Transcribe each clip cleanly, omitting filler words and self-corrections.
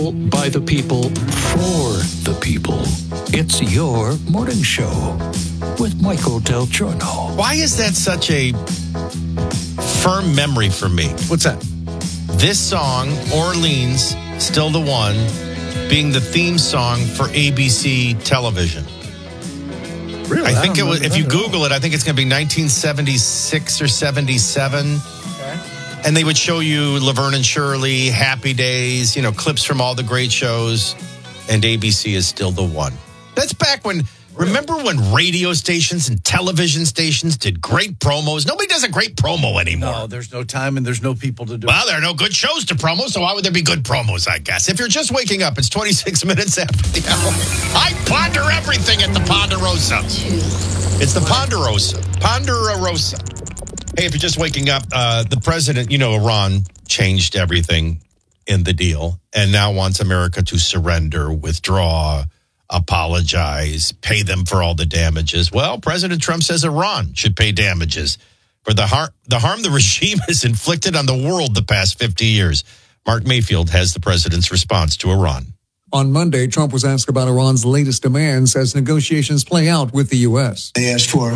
By the people, for the people. It's your morning show with Michael Del Giorno. Why is that such a firm memory for me? What's that? This song, Orleans, Still the One, being the theme song for ABC television. Really? I think it was, if you Google it, I think it's going to be 1976 or 77. And they would show you Laverne and Shirley, Happy Days, clips from all the great shows. And ABC is still the one. That's back when, remember when radio stations and television stations did great promos? Nobody does a great promo anymore. No, there's no time and there's no people to do it. Well, there are no good shows to promo, so why would there be good promos, I guess? If you're just waking up, it's 26 minutes after the hour. I ponder everything at the Ponderosa. It's the Ponderosa. Ponderosa. Hey, if you're just waking up, the president, Iran changed everything in the deal and now wants America to surrender, withdraw, apologize, pay them for all the damages. Well, President Trump says Iran should pay damages for the harm the regime has inflicted on the world the past 50 years. Mark Mayfield has the president's response to Iran. On Monday, Trump was asked about Iran's latest demands as negotiations play out with the U.S. They asked for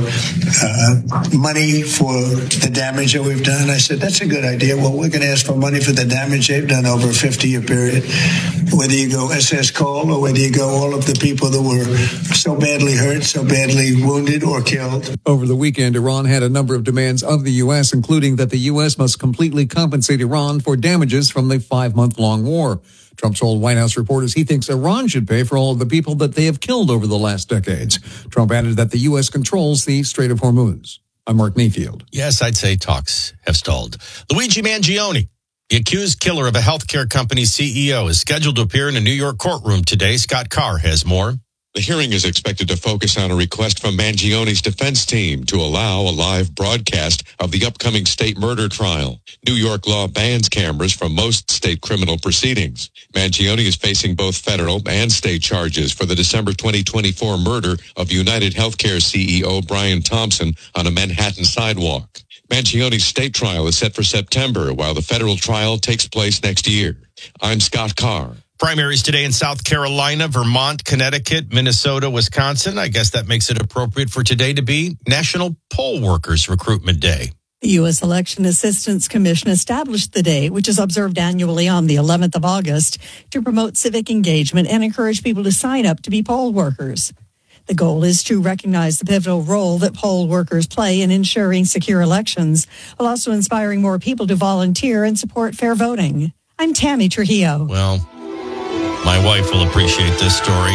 money for the damage that we've done. I said, that's a good idea. Well, we're going to ask for money for the damage they've done over a 50-year period. Whether you go SS Cole or whether you go all of the people that were so badly hurt, so badly wounded or killed. Over the weekend, Iran had a number of demands of the U.S., including that the U.S. must completely compensate Iran for damages from the 5-month-long war. Trump told White House reporters he thinks Iran should pay for all of the people that they have killed over the last decades. Trump added that the U.S. controls the Strait of Hormuz. I'm Mark Mayfield. Yes, I'd say talks have stalled. Luigi Mangione, the accused killer of a healthcare company's CEO, is scheduled to appear in a New York courtroom today. Scott Carr has more. The hearing is expected to focus on a request from Mangione's defense team to allow a live broadcast of the upcoming state murder trial. New York law bans cameras from most state criminal proceedings. Mangione is facing both federal and state charges for the December 2024 murder of United Healthcare CEO Brian Thompson on a Manhattan sidewalk. Mangione's state trial is set for September, while the federal trial takes place next year. I'm Scott Carr. Primaries today in South Carolina, Vermont, Connecticut, Minnesota, Wisconsin. I guess that makes it appropriate for today to be National Poll Workers Recruitment Day. The U.S. Election Assistance Commission established the day, which is observed annually on the 11th of August, to promote civic engagement and encourage people to sign up to be poll workers. The goal is to recognize the pivotal role that poll workers play in ensuring secure elections, while also inspiring more people to volunteer and support fair voting. I'm Tammy Trujillo. Well, my wife will appreciate this story.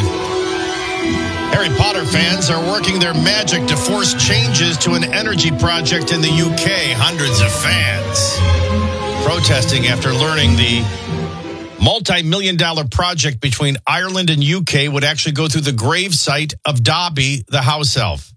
Harry Potter fans are working their magic to force changes to an energy project in the UK. Hundreds of fans protesting after learning the multi-million-dollar project between Ireland and UK would actually go through the gravesite of Dobby, the house elf.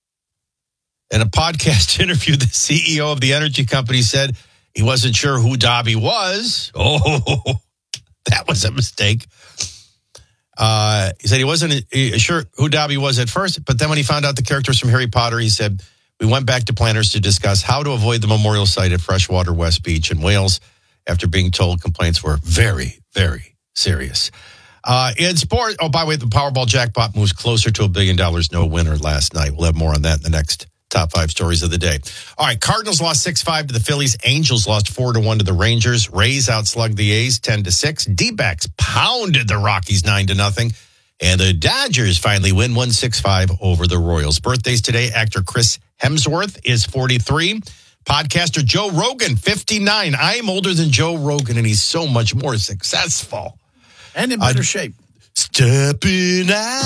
In a podcast interview, the CEO of the energy company said he wasn't sure who Dobby was. Oh, that was a mistake. He said he wasn't sure who Dobby was at first, but then when he found out the characters from Harry Potter, he said, we went back to planners to discuss how to avoid the memorial site at Freshwater West Beach in Wales after being told complaints were very, very serious. In sport, by the way, the Powerball jackpot moves closer to $1 billion. No winner last night. We'll have more on that in the next top 5 stories of the day. All right, Cardinals lost 6-5 to the Phillies. Angels lost 4-1 to the Rangers. Rays outslugged the A's 10-6. D-backs pounded the Rockies 9-0. And the Dodgers finally win 1-6-5 over the Royals. Birthdays today, actor Chris Hemsworth is 43. Podcaster Joe Rogan, 59. I'm older than Joe Rogan, and he's so much more successful. And in better shape. Stepping out.